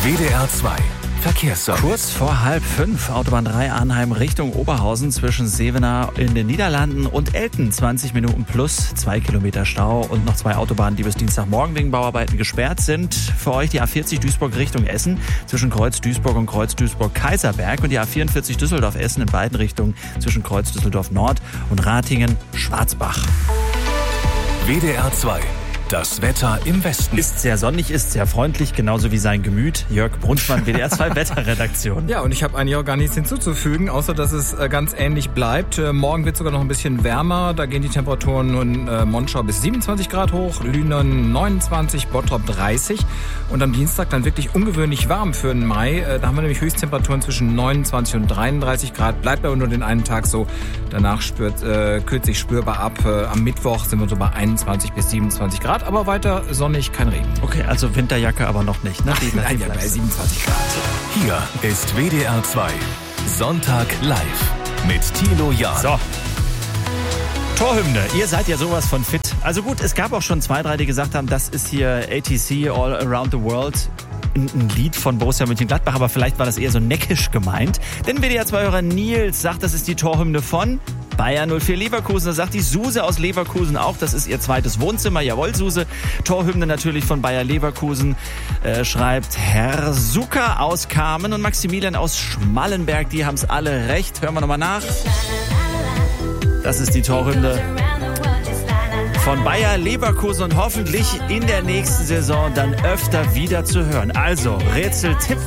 WDR 2 Verkehrsservice. Kurz vor 4:30, Autobahn 3 Arnheim Richtung Oberhausen zwischen Sevenaar in den Niederlanden und Elten. 20 Minuten plus 2 Kilometer Stau und noch 2 Autobahnen, die bis Dienstagmorgen wegen Bauarbeiten gesperrt sind. Für euch die A40 Duisburg Richtung Essen zwischen Kreuz Duisburg und Kreuz Duisburg-Kaiserberg und die A44 Düsseldorf-Essen in beiden Richtungen zwischen Kreuz Düsseldorf Nord und Ratingen-Schwarzbach. WDR 2. Das Wetter im Westen. Ist sehr sonnig, ist sehr freundlich, genauso wie sein Gemüt. Jörg Brunschmann, WDR 2 Wetterredaktion. Ja, und ich habe eigentlich auch gar nichts hinzuzufügen, außer dass es ganz ähnlich bleibt. Morgen wird sogar noch ein bisschen wärmer. Da gehen die Temperaturen in Monschau bis 27 Grad hoch, Lünen 29, Bottrop 30. Und am Dienstag dann wirklich ungewöhnlich warm für den Mai. Da haben wir nämlich Höchsttemperaturen zwischen 29 und 33 Grad. Bleibt aber nur den einen Tag so. Danach kühlt sich spürbar ab. Am Mittwoch sind wir so bei 21 bis 27 Grad. Aber weiter sonnig, kein Regen. Okay, also Winterjacke aber noch nicht, ne? Nein, ja, bei 27 Grad. Hier ist WDR 2. Sonntag live mit Thilo Jahn. So. Torhymne, ihr seid ja sowas von fit. Also gut, es gab auch schon 2, 3, die gesagt haben, das ist hier ATC, All Around the World. Ein Lied von Borussia Mönchengladbach, aber vielleicht war das eher so neckisch gemeint. Denn WDR-2-Hörer Nils sagt, das ist die Torhymne von Bayer 04 Leverkusen. Da sagt die Suse aus Leverkusen auch, das ist ihr zweites Wohnzimmer. Jawohl, Suse. Torhymne natürlich von Bayer Leverkusen. Schreibt Herr Zucker aus Kamen und Maximilian aus Schmallenberg. Die haben es alle recht. Hören wir nochmal nach. Das ist die Torhymne von Bayer Leverkusen und hoffentlich in der nächsten Saison dann öfter wieder zu hören. Also, Rätseltipp